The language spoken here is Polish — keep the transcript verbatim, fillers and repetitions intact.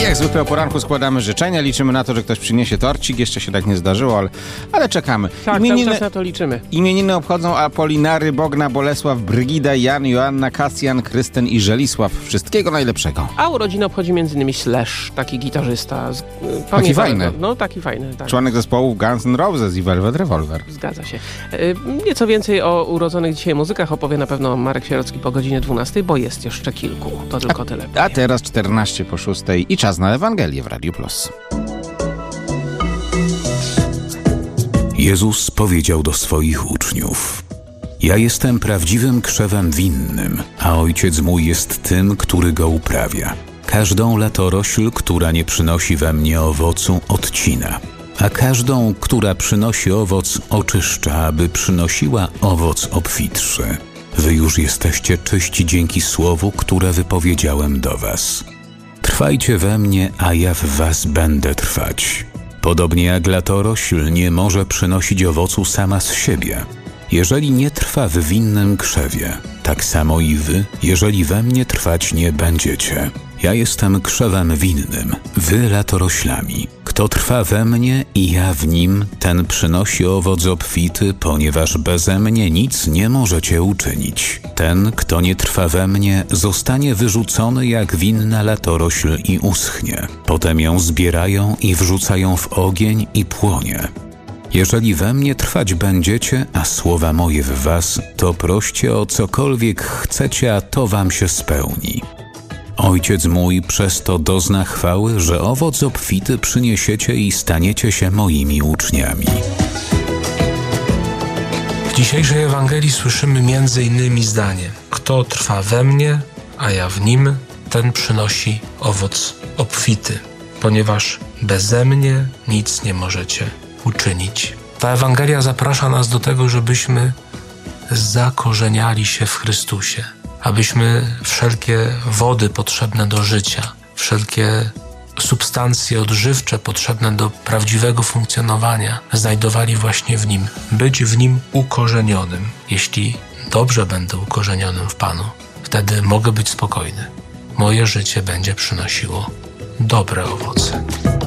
Jak zwykle o poranku składamy życzenia, liczymy na to, że ktoś przyniesie torcik. Jeszcze się tak nie zdarzyło, ale, ale czekamy. Tak, imieniny, cały czas na to liczymy. Imieniny obchodzą Apolinary, Bogna, Bolesław, Brygida, Jan, Joanna, Kasjan, Krysten i Żelisław. Wszystkiego najlepszego. A urodziny obchodzi między innymi Slash, taki gitarzysta. Z, taki fajny. No, taki fajny. Tak. Członek zespołów Guns N' Roses i Velvet Revolver. Zgadza się. Y, nieco więcej o urodzonych dzisiaj muzykach opowie na pewno Marek Sierocki po godzinie dwunastej, bo jest jeszcze kilku. To tylko a, tyle. A teraz czternaście po szóstej i czas na Ewangelię w Radiu Plus. Jezus powiedział do swoich uczniów: ja jestem prawdziwym krzewem winnym, a Ojciec mój jest tym, który go uprawia. Każdą latorośl, która nie przynosi we mnie owocu, odcina, a każdą, która przynosi owoc, oczyszcza, aby przynosiła owoc obfitszy. Wy już jesteście czyści dzięki słowu, które wypowiedziałem do was. Trwajcie we mnie, a ja w was będę trwać. Podobnie jak latorośl nie może przynosić owocu sama z siebie, jeżeli nie trwa w winnym krzewie, tak samo i wy, jeżeli we mnie trwać nie będziecie. Ja jestem krzewem winnym, wy latoroślami. Kto trwa we mnie i ja w nim, ten przynosi owoc obfity, ponieważ beze mnie nic nie możecie uczynić. Ten, kto nie trwa we mnie, zostanie wyrzucony jak winna latorośl i uschnie. Potem ją zbierają i wrzucają w ogień i płonie. Jeżeli we mnie trwać będziecie, a słowa moje w was, to proście o cokolwiek chcecie, a to wam się spełni. Ojciec mój przez to dozna chwały, że owoc obfity przyniesiecie i staniecie się moimi uczniami. W dzisiejszej Ewangelii słyszymy między innymi zdanie: kto trwa we mnie, a ja w nim, ten przynosi owoc obfity, ponieważ beze mnie nic nie możecie uczynić. Ta Ewangelia zaprasza nas do tego, żebyśmy zakorzeniali się w Chrystusie, abyśmy wszelkie wody potrzebne do życia, wszelkie substancje odżywcze potrzebne do prawdziwego funkcjonowania znajdowali właśnie w Nim. Być w Nim ukorzenionym. Jeśli dobrze będę ukorzenionym w Panu, wtedy mogę być spokojny. Moje życie będzie przynosiło dobre owoce.